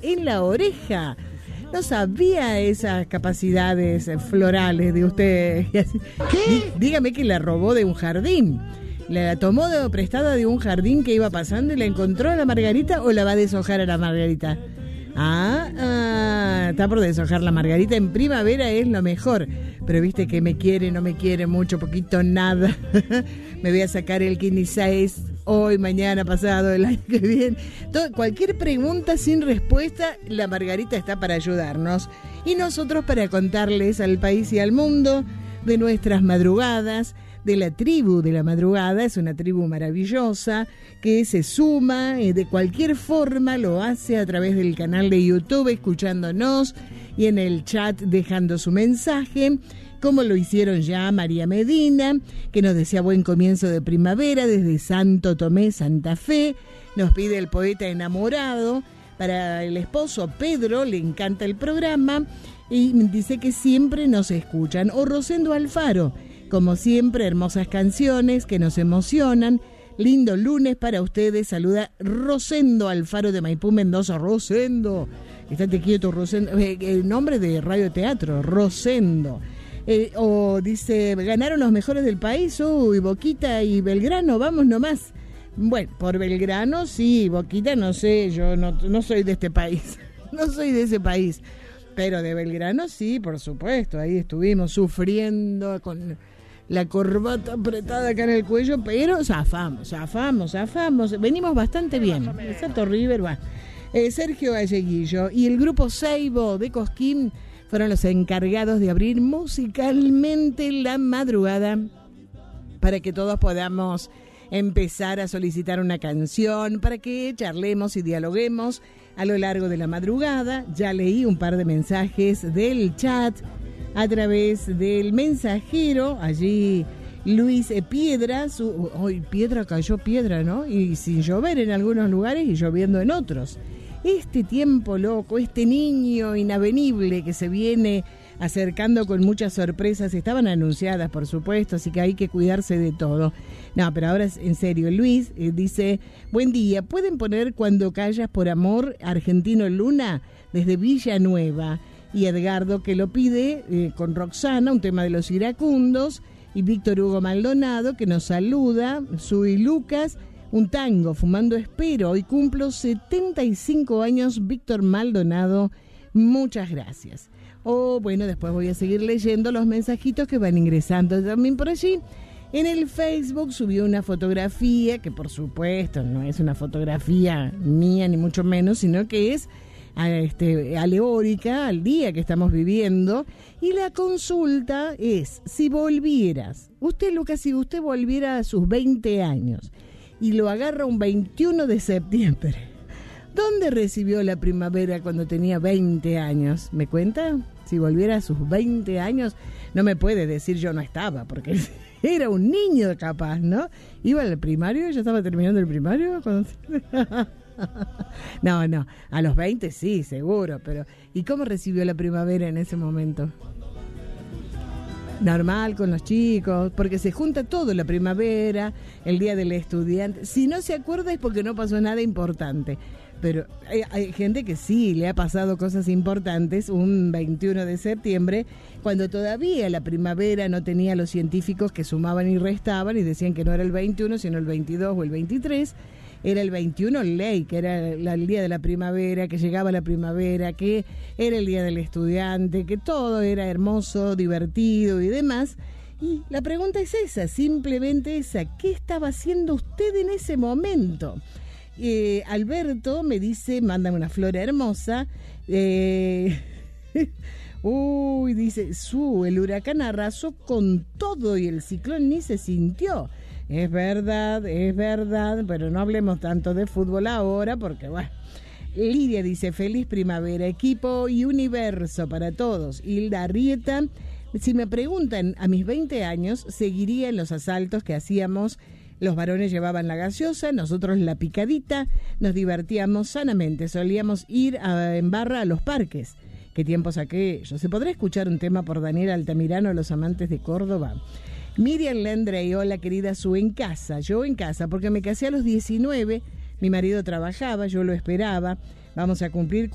en la oreja. No sabía esas capacidades florales de usted. ¿Qué? Dígame que la robó de un jardín. ¿La tomó prestada de un jardín que iba pasando y la encontró a la margarita o la va a deshojar a la margarita? Está por deshojar la margarita. En primavera es lo mejor. Pero viste que me quiere, no me quiere mucho, poquito, nada. Me voy a sacar el Kidney 6 hoy, mañana, pasado, el año que viene. Cualquier pregunta sin respuesta, la margarita está para ayudarnos. Y nosotros para contarles al país y al mundo de nuestras madrugadas, de la tribu de la madrugada. Es una tribu maravillosa que se suma de cualquier forma, lo hace a través del canal de YouTube, escuchándonos y en el chat dejando su mensaje, como lo hicieron ya María Medina, que nos desea buen comienzo de primavera desde Santo Tomé, Santa Fe. Nos pide el poeta enamorado para el esposo Pedro, le encanta el programa y dice que siempre nos escuchan. O Rosendo Alfaro, como siempre, hermosas canciones que nos emocionan. Lindo lunes para ustedes. Saluda Rosendo Alfaro de Maipú, Mendoza. Rosendo, estate quieto, Rosendo. El nombre de Radio Teatro, Rosendo. O dice, ganaron los mejores del país. Uy, Boquita y Belgrano, vamos nomás. Bueno, por Belgrano sí, Boquita no sé, yo no soy de este país. No soy de ese país. Pero de Belgrano sí, por supuesto. Ahí estuvimos sufriendo con la corbata apretada acá en el cuello, pero zafamos. Venimos bastante bien. Santo River, va. Sergio Galleguillo y el grupo Seibo de Cosquín fueron los encargados de abrir musicalmente la madrugada para que todos podamos empezar a solicitar una canción, para que charlemos y dialoguemos a lo largo de la madrugada. Ya leí un par de mensajes del chat a través del mensajero. Allí Luis Piedra, hoy cayó piedra, ¿no? Y sin llover en algunos lugares y lloviendo en otros. Este tiempo loco, este niño inavenible que se viene acercando con muchas sorpresas, estaban anunciadas, por supuesto, así que hay que cuidarse de todo. No, pero ahora en serio, Luis dice, buen día, ¿pueden poner Cuando callas por amor, Argentino Luna, desde Villanueva? Y Edgardo, que lo pide con Roxana, un tema de los iracundos, y Víctor Hugo Maldonado, que nos saluda, Sui Lucas, un tango, Fumando Espero. Hoy cumplo 75 años, Víctor Maldonado, muchas gracias. Bueno, después voy a seguir leyendo los mensajitos que van ingresando también por allí. En el Facebook subió una fotografía, que por supuesto no es una fotografía mía ni mucho menos, sino que es alegórica al día que estamos viviendo. Y la consulta es, si volvieras, usted Lucas, si usted volviera a sus 20 años y lo agarra un 21 de septiembre, ¿dónde recibió la primavera cuando tenía 20 años? ¿Me cuenta? Si volviera a sus 20 años, no me puede decir yo no estaba, porque era un niño capaz, ¿no? Iba al primario, ya estaba terminando el primario. No, a los 20 sí, seguro, pero ¿y cómo recibió la primavera en ese momento? Normal con los chicos, porque se junta todo, la primavera, el día del estudiante. Si no se acuerda es porque no pasó nada importante. Pero hay gente que sí le ha pasado cosas importantes un 21 de septiembre, cuando todavía la primavera no tenía los científicos que sumaban y restaban y decían que no era el 21 sino el 22 o el 23. Era el 21 ley, que era el día de la primavera, que llegaba la primavera, que era el día del estudiante, que todo era hermoso, divertido y demás. Y la pregunta es esa, simplemente esa, ¿qué estaba haciendo usted en ese momento? Alberto me dice, mándame una flor hermosa. Dice, el huracán arrasó con todo y el ciclón ni se sintió. Es verdad, pero no hablemos tanto de fútbol ahora porque, bueno. Lidia dice, feliz primavera, equipo y universo para todos. Hilda Arrieta, si me preguntan, a mis 20 años seguiría en los asaltos que hacíamos. Los varones llevaban la gaseosa, nosotros la picadita, nos divertíamos sanamente, solíamos ir en barra a los parques. ¿Qué tiempos aquellos? ¿Se podrá escuchar un tema por Daniel Altamirano, Los Amantes de Córdoba? Miriam Lendre, hola querida Su, yo en casa, porque me casé a los 19, mi marido trabajaba, yo lo esperaba, vamos a cumplir